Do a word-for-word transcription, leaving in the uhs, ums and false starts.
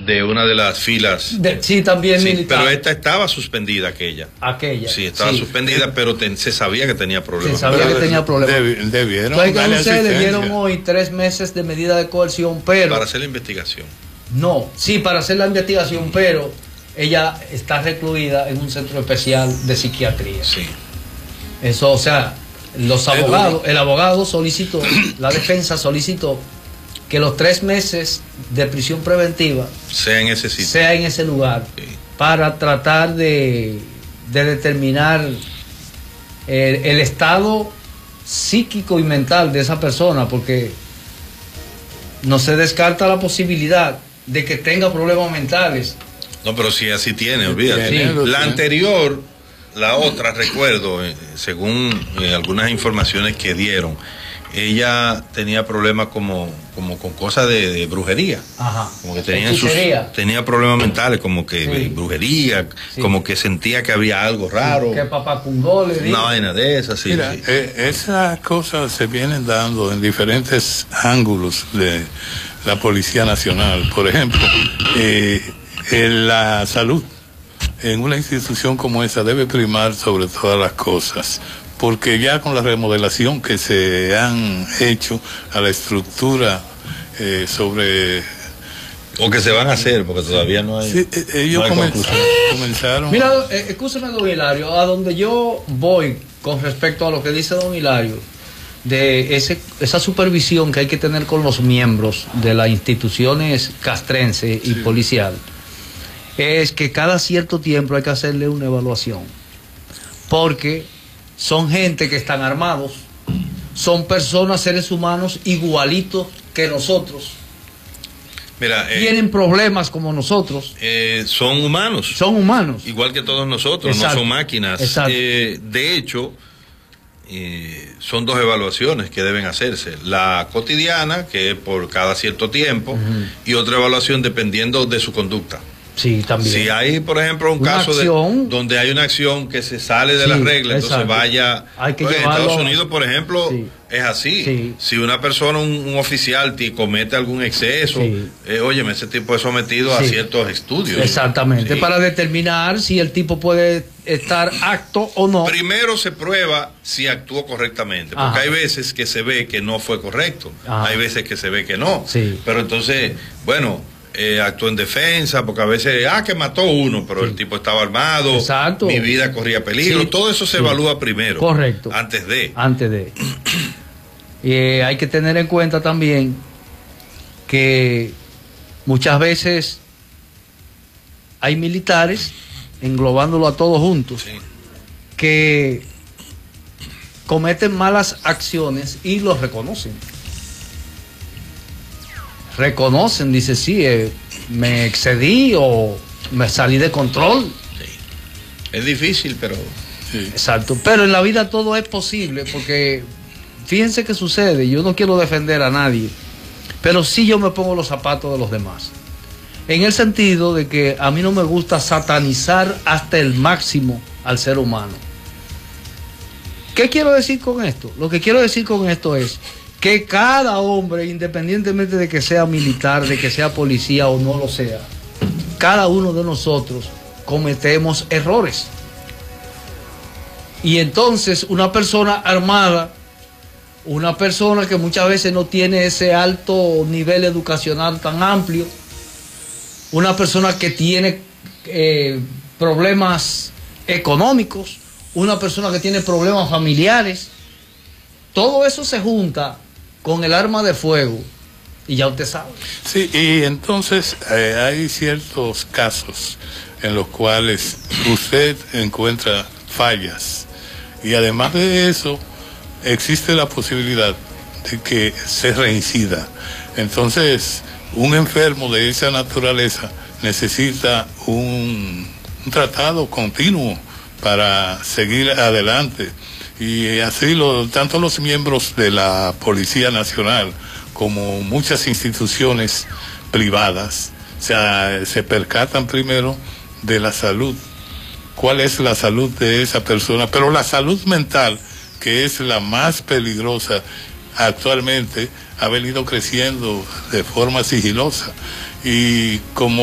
de una de las filas. De, sí, también sí, militar. Pero esta estaba suspendida, aquella. Aquella. Sí, estaba sí. suspendida, pero ten, se sabía que tenía problemas. Se sabía pero que tenía problemas. Deb, debieron Entonces, darle ustedes le dieron hoy tres meses de medida de coerción, pero... Para hacer la investigación. No, sí, para hacer la investigación, pero ella está recluida en un centro especial de psiquiatría. Sí. Eso, o sea, los abogados, el abogado solicitó, la defensa solicitó que los tres meses de prisión preventiva sea en ese sitio, sea en ese lugar, sí. para tratar de, de determinar el, el estado psíquico y mental de esa persona, porque no se descarta la posibilidad de que tenga problemas mentales. No, pero si así tiene, olvídate. Sí. La anterior, la otra, recuerdo, eh, según eh, algunas informaciones que dieron, ella tenía problemas como, como con cosas de, de brujería. Ajá. Como que tenía, sus, tenía problemas mentales, como que sí. brujería, sí. como que sentía que había algo raro. Que papá Cundó le dijo. Una vaina de esas, sí. Mira, sí. Eh, esas cosas se vienen dando en diferentes ángulos de la Policía Nacional. Por ejemplo, eh, en la salud en una institución como esa debe primar sobre todas las cosas, porque ya con la remodelación que se han hecho a la estructura eh, sobre... o que se van a hacer, porque todavía no hay... Sí, ellos no hay comenzaron, comenzaron... Mira, eh, escúchame, don Hilario, a donde yo voy con respecto a lo que dice don Hilario, de ese, esa supervisión que hay que tener con los miembros de las instituciones castrense y sí. policial, es que cada cierto tiempo hay que hacerle una evaluación, porque son gente que están armados, son personas, seres humanos igualitos que nosotros. Mira, eh, tienen problemas como nosotros. Eh, son humanos. Son humanos. Igual que todos nosotros, exacto, no son máquinas. Eh, de hecho, eh, son dos evaluaciones que deben hacerse. La cotidiana, que es por cada cierto tiempo, uh-huh. y otra evaluación dependiendo de su conducta. Sí, también. Si hay, por ejemplo, un una caso acción, de, donde hay una acción que se sale de sí, la regla, entonces exacto. vaya... Hay que pues, en llevarlo... Estados Unidos, por ejemplo, sí. es así. Sí. Si una persona, un, un oficial, te comete algún exceso, sí. eh, óyeme, ese tipo es sometido sí. a ciertos estudios. Exactamente, sí. para determinar si el tipo puede estar apto o no. Primero se prueba si actuó correctamente, porque Ajá. hay veces que se ve que no fue correcto, Ajá. hay veces que se ve que no. Sí. Pero entonces, bueno... Eh, actuó en defensa, porque a veces, ah, que mató uno, pero sí. el tipo estaba armado, exacto. mi vida corría peligro, sí. todo eso se sí. evalúa primero. Correcto. Antes de. Antes de. eh, hay que tener en cuenta también que muchas veces hay militares, englobándolo a todos juntos, sí. que cometen malas acciones y los reconocen. Reconocen, dice, sí, eh, me excedí o me salí de control. Sí. Es difícil, pero... Sí. Exacto, pero en la vida todo es posible, porque fíjense que sucede, yo no quiero defender a nadie, pero sí yo me pongo los zapatos de los demás. En el sentido de que a mí no me gusta satanizar hasta el máximo al ser humano. ¿Qué quiero decir con esto? Lo que quiero decir con esto es que cada hombre, independientemente de que sea militar, de que sea policía o no lo sea, cada uno de nosotros cometemos errores. Y entonces una persona armada, una persona que muchas veces no tiene ese alto nivel educacional tan amplio, una persona que tiene eh, problemas económicos, una persona que tiene problemas familiares, todo eso se junta con el arma de fuego y ya usted sabe. Sí, y entonces eh, hay ciertos casos en los cuales usted encuentra fallas y además de eso existe la posibilidad de que se reincida. Entonces un enfermo de esa naturaleza necesita un, un tratado continuo para seguir adelante. Y así lo, tanto los miembros de la Policía Nacional como muchas instituciones privadas, o sea, se percatan primero de la salud, cuál es la salud de esa persona, pero la salud mental, que es la más peligrosa actualmente, ha venido creciendo de forma sigilosa y como